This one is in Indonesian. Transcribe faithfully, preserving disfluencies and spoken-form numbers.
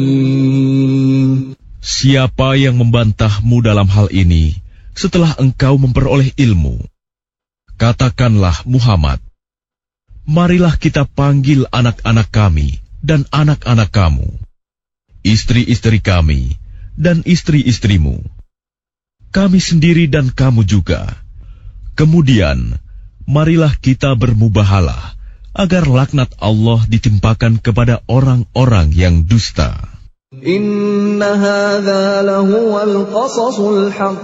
Siapa yang membantahmu dalam hal ini setelah engkau memperoleh ilmu? Katakanlah Muhammad, marilah kita panggil anak-anak kami dan anak-anak kamu, istri-istri kami dan istri-istrimu, kami sendiri dan kamu juga. Kemudian, marilah kita bermubahalah agar laknat Allah ditimpakan kepada orang-orang yang dusta. Inna hadza lahuwal qasasul haqq.